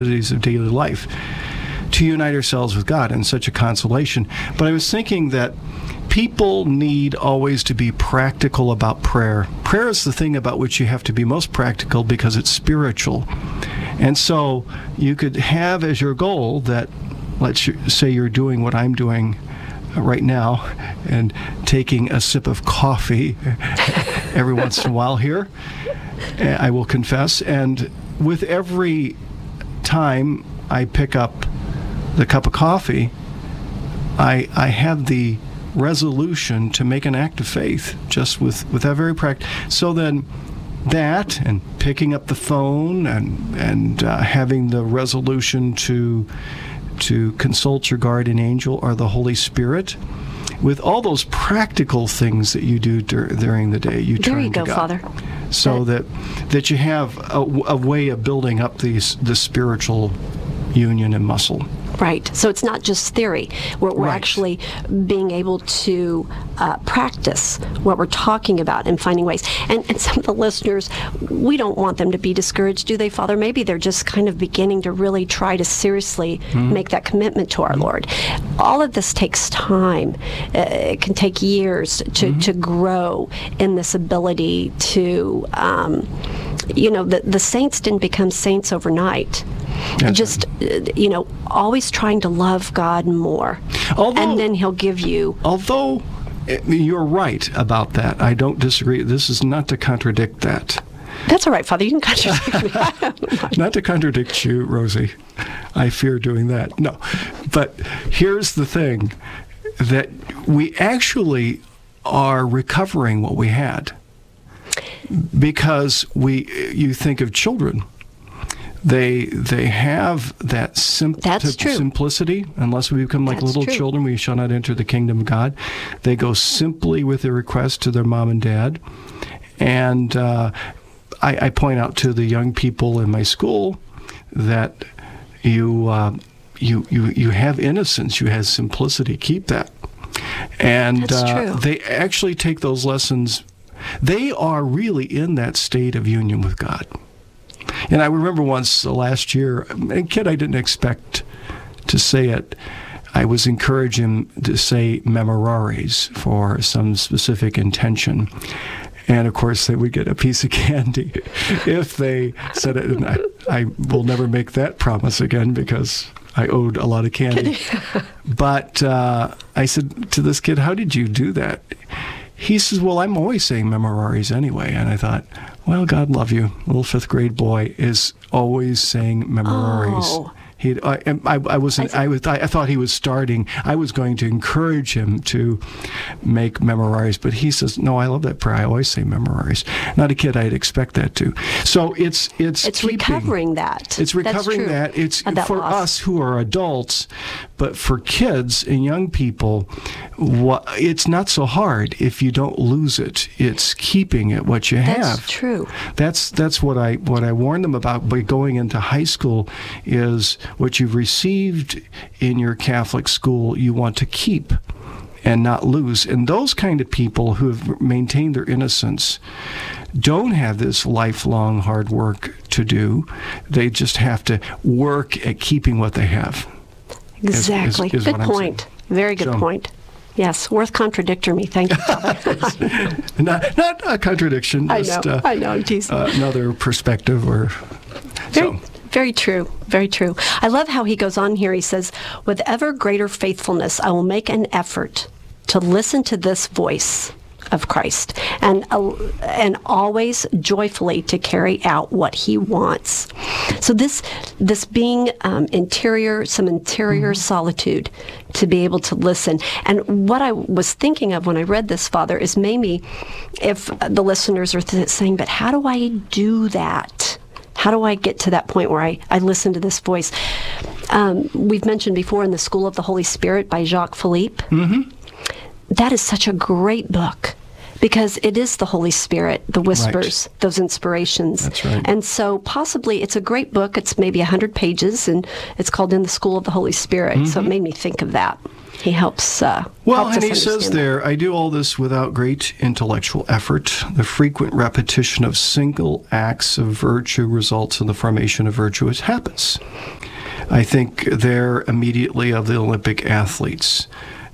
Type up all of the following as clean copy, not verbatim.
of daily life to unite ourselves with God, and such a consolation. But I was thinking that people need always to be practical about prayer. Prayer is the thing about which you have to be most practical because it's spiritual. And so you could have as your goal that, let's say you're doing what I'm doing right now and taking a sip of coffee every once in a while here, I will confess. And with every time I pick up the cup of coffee, I have the resolution to make an act of faith, just with that very practice. So then that, and picking up the phone, and having the resolution to consult your guardian angel or the Holy Spirit, with all those practical things that you do during the day, you turn to God. There you go, Father. So that you have a way of building up the spiritual union and muscle. Right. So it's not just theory. We're actually being able to practice what we're talking about and finding ways. And some of the listeners, we don't want them to be discouraged, do they, Father? Maybe they're just kind of beginning to really try to seriously make that commitment to our Lord. All of this takes time. It can take years to grow in this ability to, the saints didn't become saints overnight. Just, always trying to love God more. And then He'll give you... Although you're right about that. I don't disagree. This is not to contradict that. That's all right, Father. You can contradict me. Not to contradict you, Rosie. I fear doing that. No. But here's the thing, that we actually are recovering what we had. Because you think of children. They have that simplicity. Unless we become like little children, we shall not enter the kingdom of God. They go simply with their request to their mom and dad. And I point out to the young people in my school that you have innocence, you have simplicity. Keep that. And they actually take those lessons. They are really in that state of union with God. And I remember once last year, a kid I didn't expect to say it, I was encouraging him to say memorares for some specific intention. And of course, they would get a piece of candy if they said it. And I will never make that promise again because I owed a lot of candy. But I said to this kid, "How did you do that?" He says, "Well, I'm always saying memorares anyway." And I thought, well, God love you. Little fifth grade boy is always saying memorares. Oh. I thought he was starting. I was going to encourage him to make memorares, but he says, "No, I love that prayer. I always say memorares." Not a kid I'd expect that to. So it's recovering that. It's recovering that. It's for loss. Us who are adults, but for kids and young people, it's not so hard if you don't lose it. It's keeping it what you have. That's true. That's what I warn them about by going into high school is what you've received in your Catholic school you want to keep and not lose. And those kind of people who have maintained their innocence don't have this lifelong hard work to do. They just have to work at keeping what they have. Exactly. Is good point. Very good point. Yes, worth contradicting me. Thank you, Father. not a contradiction. Just, I know. Another perspective. Very true. Very true. I love how he goes on here. He says, "With ever greater faithfulness, I will make an effort to listen to this voice of Christ and always joyfully to carry out what He wants." So this being interior solitude to be able to listen. And what I was thinking of when I read this, Father, is maybe if the listeners are saying, "But how do I do that? How do I get to that point where I listen to this voice?" We've mentioned before in The School of the Holy Spirit by Jacques Philippe. Mm-hmm. That is such a great book because it is the Holy Spirit, the whispers, those inspirations. That's right. And so possibly it's a great book. It's maybe 100 pages, and it's called In the School of the Holy Spirit. Mm-hmm. So it made me think of that. He helps. And he says there, I do all this without great intellectual effort. The frequent repetition of single acts of virtue results in the formation of virtuous habits. I think there immediately of the Olympic athletes.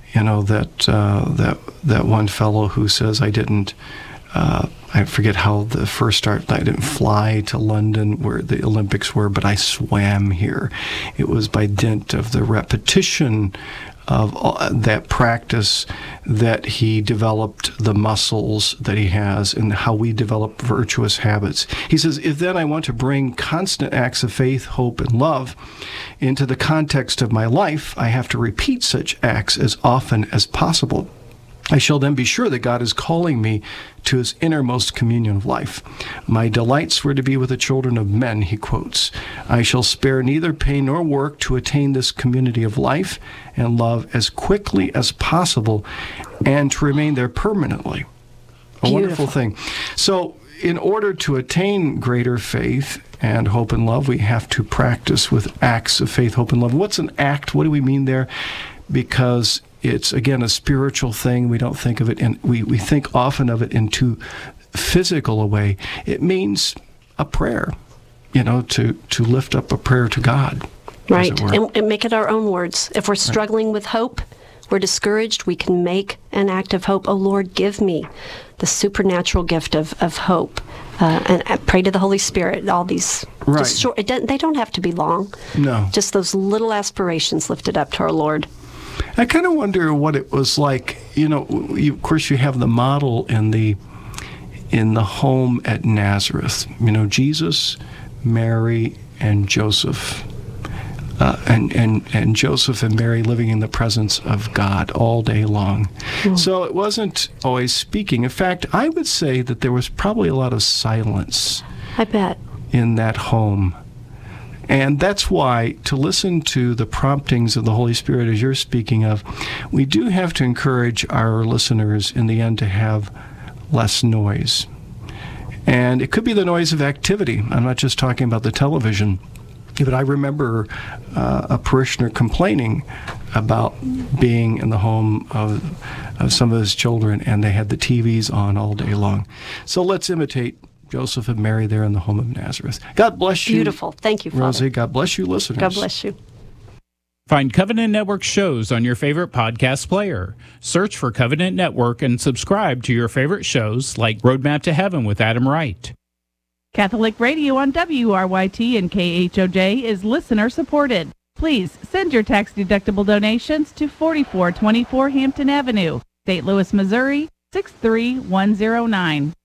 That one fellow who says, I forget how the first start, I didn't fly to London where the Olympics were, but I swam here. It was by dint of the repetition of that practice that he developed the muscles that he has and how we develop virtuous habits. He says, if then I want to bring constant acts of faith, hope, and love into the context of my life, I have to repeat such acts as often as possible. I shall then be sure that God is calling me to his innermost communion of life. My delights were to be with the children of men, he quotes. I shall spare neither pain nor work to attain this community of life and love as quickly as possible and to remain there permanently. A wonderful thing. So in order to attain greater faith and hope and love, we have to practice with acts of faith, hope, and love. What's an act? What do we mean there? Because it's, again, a spiritual thing. We don't think of it, and we think often of it in too physical a way. It means a prayer, to lift up a prayer to God. Right, and make it our own words. If we're struggling with hope, we're discouraged, we can make an act of hope. Oh, Lord, give me the supernatural gift of hope. And pray to the Holy Spirit. All these, just short, they don't have to be long. No. Just those little aspirations lifted up to our Lord. I kind of wonder what it was like. Of course, you have the model in the home at Nazareth. Jesus, Mary, and Joseph, and Joseph and Mary living in the presence of God all day long. Mm. So it wasn't always speaking. In fact, I would say that there was probably a lot of silence. I bet. In that home. And that's why, to listen to the promptings of the Holy Spirit, as you're speaking of, we do have to encourage our listeners in the end to have less noise. And it could be the noise of activity. I'm not just talking about the television. But I remember a parishioner complaining about being in the home of some of his children, and they had the TVs on all day long. So let's imitate Joseph and Mary there in the home of Nazareth. God bless you. Beautiful. Thank you, Father. Rosie, God bless you, listeners. God bless you. Find Covenant Network shows on your favorite podcast player. Search for Covenant Network and subscribe to your favorite shows like Roadmap to Heaven with Adam Wright. Catholic Radio on WRYT and KHOJ is listener supported. Please send your tax-deductible donations to 4424 Hampton Avenue, St. Louis, Missouri, 63109.